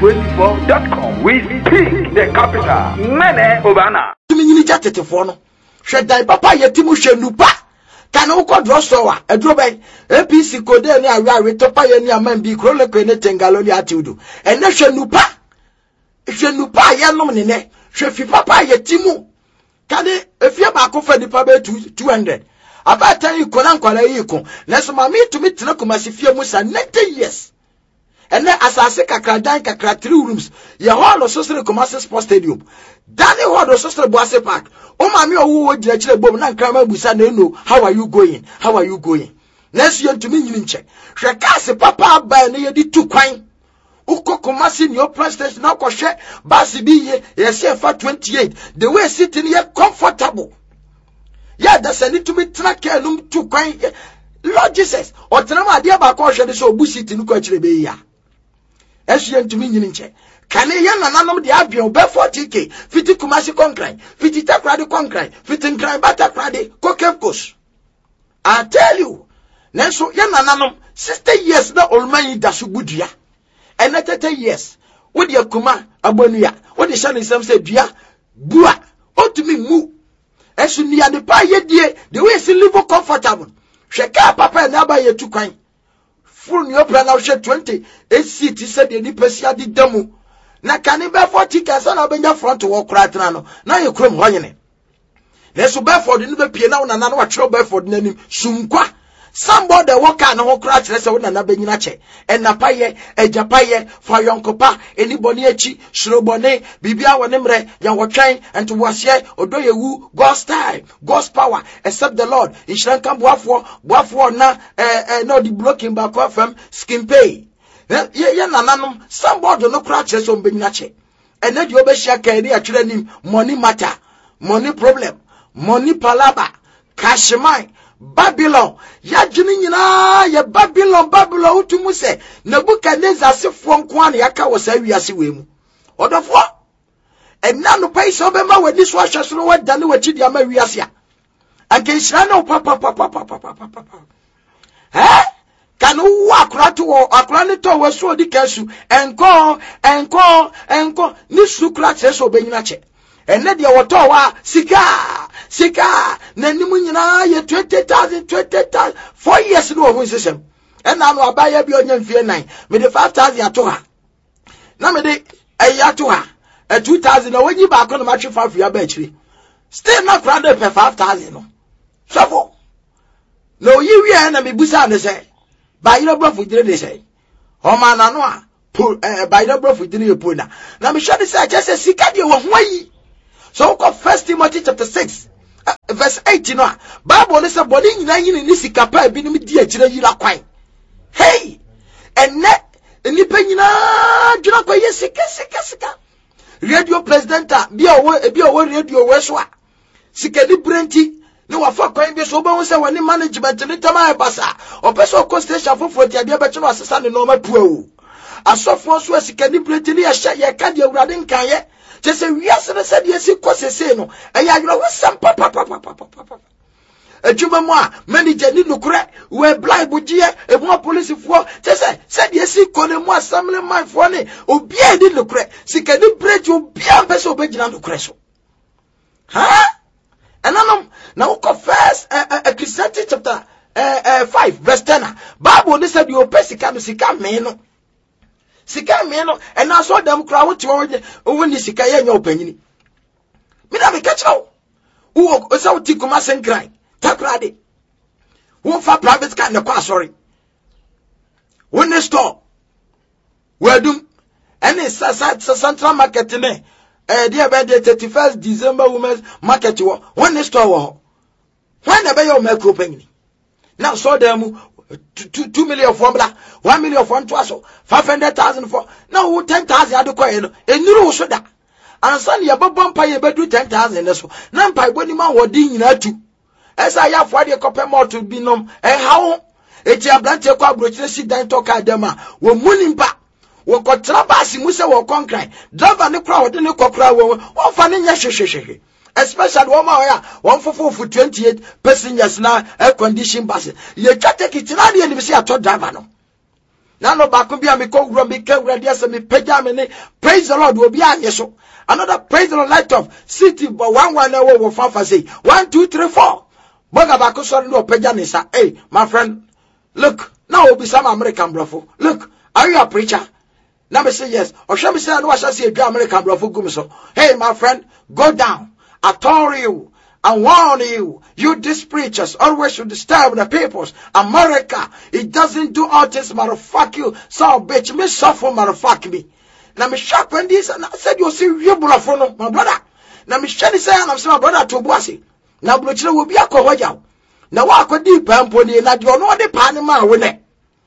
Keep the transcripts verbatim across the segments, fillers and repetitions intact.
twenty-four dot com. We speak the capital. Mene Obana. Tumini jatete fono. Shedai papa yetimu shenupa. Kana uko drosowa. Edrobe. A P C code ni awari topa ye ni amambi krole kwene tengaloli atiudu. Ene shenupa. Shenupa yanom nene. Shefi papa yetimu. Kade efia baako fa nipa be two hundred. Abata yi kola nkwala yi ko. Neso mami tumi tena kumasifie musa ninety years. Ene asase kakra dan kakra three rooms. Ye hall ososere Kumasi Sports Stadium. Dani hall ososere Boase Park. O mami owo wo gina chire bom na nkrama busa na eno. How are you going? How are you going? Neso ye ntumi nyini nche. Hwe kase papa aba na ye di tu kwan. Uko Kumasi ni open station na kwhwe basi bi ye ye se fa twenty-eight. The way sitting here comfortable. Yeah, that's a little bit track num tu kwan. Lord Jesus, o tenama ade ba ko hwe de so obu sitting no kwa chire be ya. Esu ye ntumi nyini nche. Kane ye nananom de abion be forty K. Fiti Kumasi konkran, fiti takrade konkran, fiti nkran bata krade kokepkos. I tell you, nenso ye nananom sixty years na olman da so budua. And thirty years. What the Kuma Abonia? What the Shani Sam said, Dia Bua, ought to me moo. As soon as the pie dear, the way she live comfortable. Shaka papa and Abba ye too kind. Full new plan out shed twenty. Eight city said the Nipesia di demo. Na caniba forty casan abenya front to walk right now. Now you come hoying. Let's obey for the new piano and another trouble for the name Sumqua. Somebody walk out and walk right, let's own another beninache. And Napaye, a Japaye, for Yonkopa, anybody, Shrobone, Bibia, Wanemre, Yanwachain, and to Wasye, Odoyewu, God's time, God's power, except the Lord. In Shrankam Wafo, Wafo, na, eh, no, the blocking back off them, skin pay. Ye, nananum, somebody no crutches on beninache. And then you obeshia carry a training, money matter, money problem, money palaba, cash mine. Babylon, ya jini nyina ya Babylon, Babylon utumu se Nebuchadnezzar se fon kwan yaka wo sa wiase wemu odofo enna no pai so be ma wadi so ahwese no wadane wachi dia ma wiase a anke hira no papa papa papa papa eh kan wo akura to wo akura ne to wo so odi kasu enko enko enko ni sukura che so be nyina che enne dia woto wa sika sika na nimu nyina ye twenty thousand twenty thousand four years no ho system enna no abaya bi onya mfie nine me de five thousand ato ha na me de ayi to ha e two thousand na wonyi ba ko no ma twe five ya ba akiri still not crowd per five thousand no so no yi wi na me busa ne say ba yi no brofu dire de say o ma na no a ba yi no brofu dire ye pona na me hwe de say just sika de wo ho ayi. So First Timothy chapter six, uh, verse eight, you know, Bible is a body in the sika pa bi ni di akire yira kwan. Hey, and net nipa nyina dwuna kwa sika sika sika. Radio president bi owo bi owo radio we so a. Sika di brenti ni wa fa kwan bi so ba won say woni management ni tama e basa. Opeso ko station foforo ti abia be che no asesa ne no ma pu o. Asofo so sika di brenti ni ya hye ye ka di awurade nkan ye. Just say we are said yes, say no. And you know some papa papa papa papa. A juma moi, manager need no correct. We blind bujia, a more police for. Just say, said yes, call moi, some my funny. O bien did no correct. See, can you break your bien best obey on the crescent? Huh? And now, now confess a Christianity chapter five, verse ten. Bible said you pesika no sika meno. Sika me no and na so dem kra wo ti wo ni sika ye nya opanyini me na me ka chiro wo o sa wo ti kuma senkran takrade wo fa private car na kwa sorry wo ne store wadum ene sa sa central market ne eh dia be the thirty-first December women's market wo wo ne store wo when na be your micro opanyini na so dem Two, two million for bla, one million for twaso, five hundred thousand for now ten thousand at the coin, and you so that. And son, your bump pay bedu ten thousand. So, Nampai, when you man were ding in two. As I have for the copper more to be known, and how it's your blanche cockroach, sit down talk at them, were mooning back. Wo ko trabasi musa wo konkran driver ne crowd ne kokra wo wo fa ne nya hwehwehwe especially wo ma ya one for for twenty-eight passengers na air condition bus ye twate kitina de ni bi se ato driver no na no ba ko bia me ko wura me ka wura dia se me pagya me ne praise the Lord obi anye so another praise the Lord light of city but one one na wo wo fafa say one two three four boga ba ko so no pagya ne sa hey my friend look now obi some American brofo look are you a preacher now me say yes or shall me say no shall say a American brofo gum so hey my friend go down I told you I warn you, you these preachers always should disturb the peoples. America, it doesn't do all this, motherfuck you. So bitch, me suffer, motherfuck me. Now me shock when this, and I said you see you bulafono, my brother. Now me shani say I'm saying my brother to bossy. Now bluchile will be a cowaja. Now walk with deep pamponi, and you know the panama winner.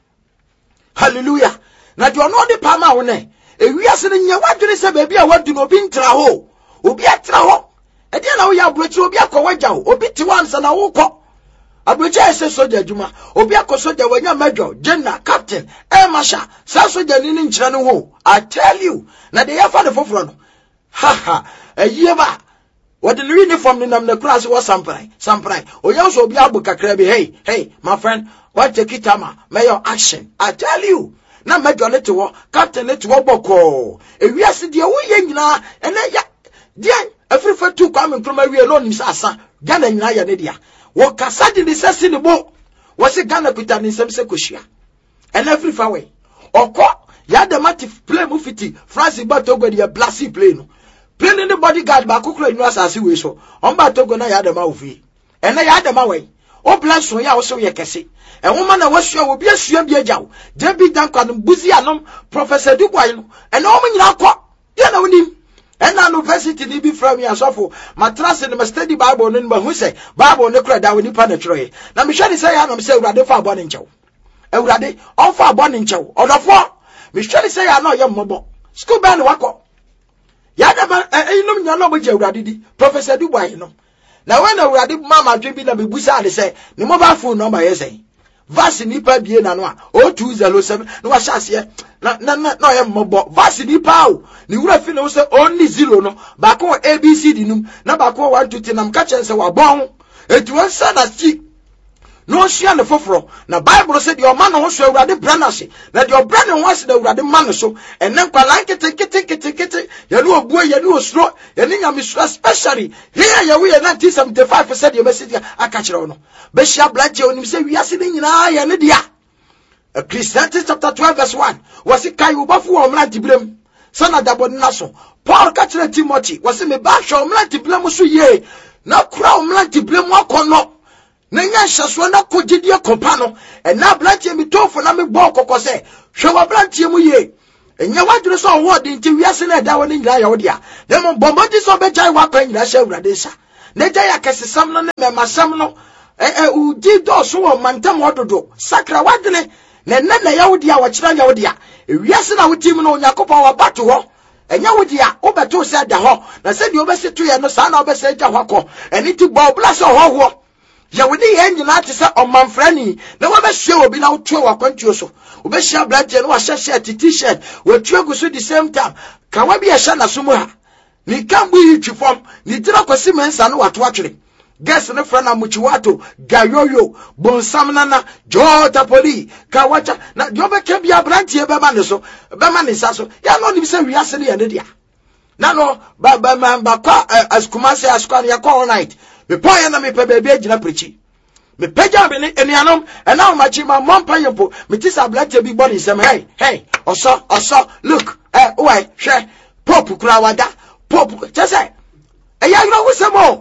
Hallelujah. Now you know the panama winner. If we are sitting here, what do they say, baby? I want to know being traho. Ubi a traho. E dia na wo ya brochi obi akọwaja o obi ti wansa na wo kọ abrochi ese soja adwuma obi akọsoja wanya major general captain air marshal sa soja ni ni nkyira no ho I tell you na de ya fa de foforo no ha ha ayiye ba what the uniform ni nam na class was samprai samprai o ya so obi abu kakra bi hey hey my friend what take it ama mayor action I tell you na major le te wo captain le te wo boko ewiase de wo ye nyina ene ya dia every for two come and come away alone is asa Ghana nyina ya ne dia wo kasa de sesi ne bo wo se Ghana pita ne nsem se kohia and every far way okọ ya de mati play mu fiti France ba Togo de blasi play no play ne bodyguard ba kokoro enu asase we so on ba Togo na ya de ma ofi ene ya de ma we o bless so ya wo so ye kese e woma na wasua wo bi asua bi agyaw je bi dan kwa no buzi anom Professor Dubois no ene o nyina akọ dia na wonim and university ni be from ya sofo matras in the study Bible no ma hu say Bible no kra da woni pa na tro na me hwe ni say ya na me say urade fa abo ne nchew urade on fa abo ne nchew odofo me hwe ni say ya na oyem mobo school ban wako ya da ba enum nya no bo je urade di Professor Dubois no na when urade mama dwe bi na me busa ade say ni mobile phone number ye say vasi nipa bie na no a o two zero seven no wa hyase na na na no ye mobo vasi nipa o ni wura fi no say only zero no ba ko A B C D num na ba ko one two three nam ka chen say wa bon etu won sa na chi no hia ne foforo na Bible say the man no so awurade brana hye na the brana ho hye na awurade man so enen kwa lankete kete kete kete ye no obuo ye no osuro ye ne nyame so especially here ye we nineteen seventy-five percent ye message aka kire no be hia blaje onim say wiase ne nyina ye ne dia Ecclesiastes chapter twelve verse one was it kai ubafo wo mlanti blem sana dabo na so Paul ka kire Timothy was me ba hwe mlanti blem so ye na kura mlanti blem akono Nenya shaso na kogidie kopa no ena blantie mi tofo na me bo kokko se hwe wa blantie mu ye enya wadure so wo de nti wiase na da woni nyira ya wo dia dem bombodi so be jai wa pa nyira hye urade sha na jai akesesam no ne memasam no eh eh udi do so wo mantam wododo sakra wadene na na na ya wo dia wo kira nya wo dia wiase na wotim no onyakopa wa bato ho enya wo dia wo beto se da ho na se di obese to ye no sa na obese ja hwakọ eni ti bo blase ho ho ya woni ye nyina te se omanfrani na wa behwe obi na wotu wa kwantuo so obehia blaje no wa hyehye t-shirt wotu aguso the same time ka wa bi ehya na so mu ha ni kambu yi twifom ni dira kwasi mensa no wato atwere guess ne fra na muchiwato gayoyo bonsam nana jota poli ka wacha na dio be ke bia branche be ma ne so be ma ne sa so ya no ni se wiase ne ya ne dia na no ba ba ma ba kwa askumase askwan ya kwa all night me poye na me pe bebe agina prechi me peja be ne enianom ena o machi ma mompa yempo me tisa blache bi body sem hey hey oso oso look eh why hwe pop kura wada pop chese e ya no wusemo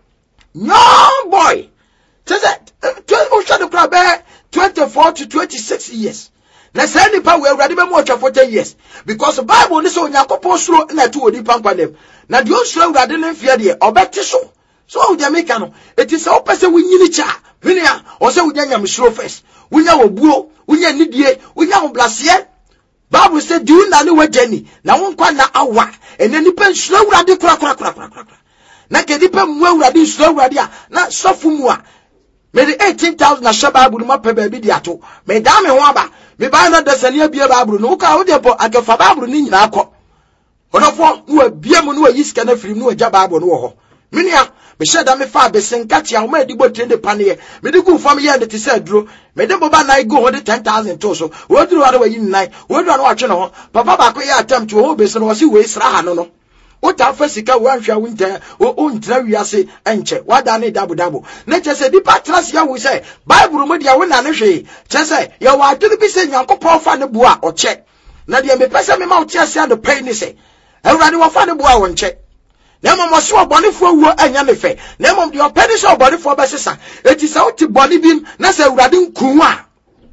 young boy chese o shado kura be twenty-four to twenty-six years na say nipa we awurade be mo atwa forty years because the Bible ni so Yakobon suro na tu odi pankwadem na de o suro awurade ne mfie de obeti so so o Jamaica no it is so person we nyini cha hwenia o se wunya nyam suro first wunya wobuo wunya nidie wunya oblase Bible say do na ne wagani na won kwa na awa ene nipa suro awurade kura kura kura kura kura na ke nipa mu awurade suro awurade a na sofu mu a me the eighteen thousand na sha Bible ma pe ba bi di ato me da me ho aba me ba na dasania bia Bible no ka wo de po agafa Bible ni nyina akọ onofo no abia mu no ayiska na firi no agya Bible no wo ho menia me share da me fa besenkati a wo ma dibo trende panie me di gu fam ye and te say duro me de boba na go hold ten thousand to so wo duro wa yi nine wo duro na wa twe no ho papa ba ko ye attempt wo be so no si we sra ha no no o ta fa sika wo anhwa wo nta o ntra wiase enche wada ne dabo dabo na che se di patras ya wo say bible mo dia wo na ne hwe che se ye wa aduru bi se nyankopon fa ne bua o che na dia me pese me ma o tia se ando pay ni se ewrade wo fa ne bua wo nche na mom so obonefo wuo anya me fe na mom dia opedi so obonefo be sesa eti se oti boni bim na se ewrade nku a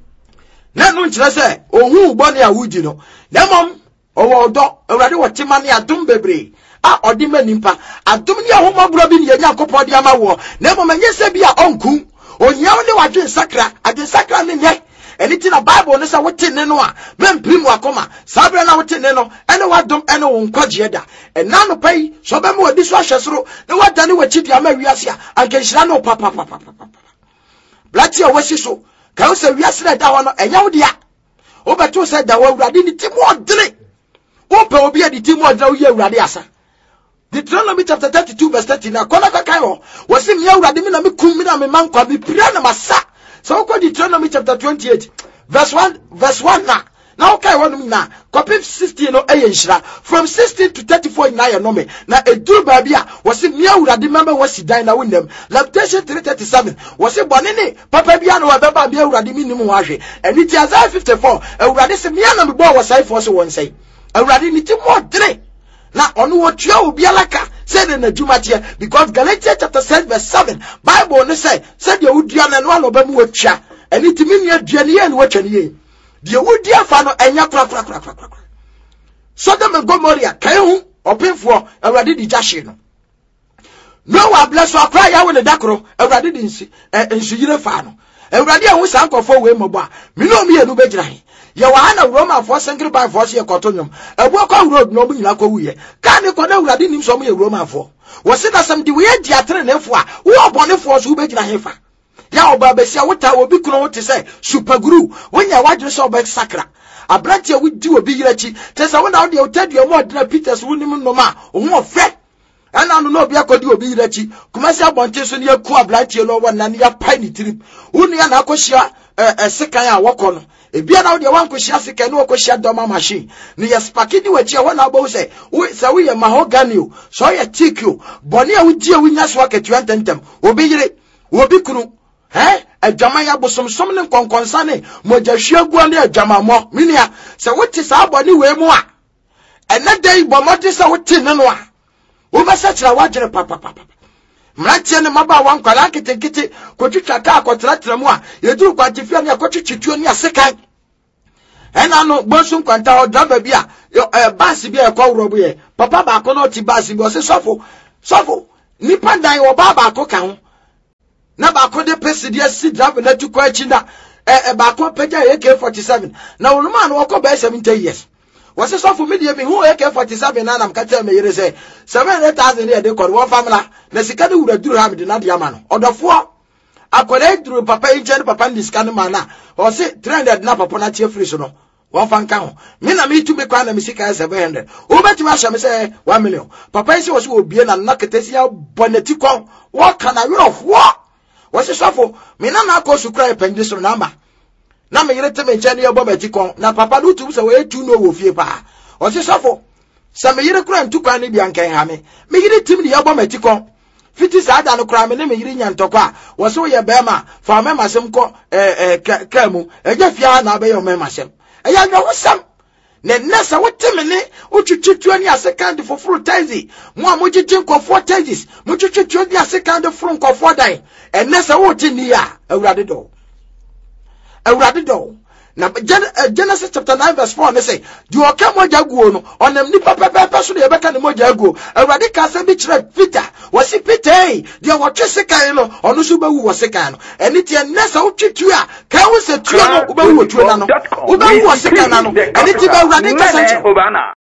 na no nkyere se ohun boni a wuji no na mom owo odo ewrade wo tema ne adom bebre a odi manimpa adom ne ahomabro bi ne yakopɔ de ama wo na mom enye se bi a onku onyaw ne wadwe sakra ade sakra ne nye eni ti na bible ne sa wote ne no a memprim wakoma sabre na wote ne no ene wadom ene wo nkwaje da ena no pai so be me wadi so ahwesoro ne wada ne wachidi ama wiase a ankenhira no papa papa papa blati a wasi so ka wo se wiase da ho no enya wo dia wo beto se da wo awurade ni timo odre wo pe obi adi timo odre wo ye awurade asa Deuteronomy chapter thirty-two verse thirty na kona ka kai ho wo se me awurade mi na me kum mi na me mankwa me pira na masa. So go Deuteronomy chapter twenty-eight verse one verse one na now okay one na copy sixteen no eyenhira from sixteen to thirty-four na ye no me na eduru ba bia was me awurade member was dan na wonam Lamentation three thirty-seven was bone ne papa bia no baba bia awurade mi nim ho ahwe eni ti Isaiah fifty-four awurade se me na me bo wasai for so won say awurade ni ti mo dre na onu wo tua obi alaka say na adwumatie because Galatians chapter six verse seven Bible ne say say de wudua na no ano ba mu watua eni ti me nua dua ne ye ne watwa ne ye de wudua fa no enya kra kra kra kra kra Sodom and Gomorrah kai hu opinfo awurade di jahye no Noah bless wa kra ya wo ne dakoro awurade di nsi ensu yire fa no awurade a hu sankofo we mobo a me no me enu begyira he ye wa na Roma for single by force ye kotonyom ebu akwa road no bu nyina kwa wuye ka ne kona awurade nim so mo ye Roma for wo se da sam di we di atre ne fo a wo obone fo so begyira he fa ya oba besia wota obi kuno wote say super guru wonya wadwe so oba sakra abrante we di obi yirachi te say wona wo de otadua mo odina Peters wonim no ma ohu ofe ana no no obi akodi obi yirachi kumasi abonte so ne yaku abrante no wona ne ya pai ni trip wonu ya na akohia eh sekan a wokɔ no ebia na wo de wankohia sekan no wakohia doma machine ne ya spakidi wachi a wona abo say we say we ye mahogany o so ye teak o boni a wudi a wunya so aketua ntentem obi yire obi kunu eh adwama ya bosomsom ne konkonsa ne mogahwe agua ne adwama mo minia se wote sa abone we mu a ene dai bomode se wote ne no a wo besa kira wagere papa papa mratie ne maba wankwala ketekete kotwitwa ka akotratra mu a yeduru kwatifia ne akotwitwituo ne asekan ena no bonsu kwanta o driver bia eh bus bia e kwa wrobo ye papa ba ko no ti bus bi o se sofo sofo nipa dan wo baba akọ ka ho na ba ko de presidia si driver na tukwa achi na eh ba ko peja A K forty-seven na wonuma no ko ba seventy years wose sofo media bi hu A K forty-seven na nam kata me yire se seven hundred thousand e de kor one family na sika de wura duru ha me de na de ama no odofo akore duru papa inje papa ndiska no mana o se three hundred na papa na tie free so no one fan ka ho me na me tu me kwa na me sika seven hundred o beti ma sha me se one million papa isi wo so obie na na ketesi ya boneti kon wo kana we of wo wose sofo me na na akosu kra epende so na ma na me yire teme nche ne yobo beti kon na papa no tu se we tu no wo fie pa wose sofo se me yire kra ntu kwa ne bia nkan ha me me yire tim ne yobo beti kon fiti sa da no kra me ne me yire nya ntokwa wose wo ye be ma fa me masem ko eh eh ka mu eja fia na be yo me masem eya nwa wosam ne nessa woteme ne utwitwitwa ni asekande for fruit taxi mo amogigin ko for taxis mo twitwitwa ni asekande for ko for dai en nessa wotini ya awurade do awurade do na Genesis chapter nine verse four ne say di oka moja guo no onam ni papa papa so de beka ne moja guo awurade ka se bi kire Peter wasi Peter di wotwe sekan no ono so bawu wosekan no eni tie nessa wotwitwa ka wo se tuo no wo bawu wotuo na no wo bawu wosekan na no eni tie awurade ka se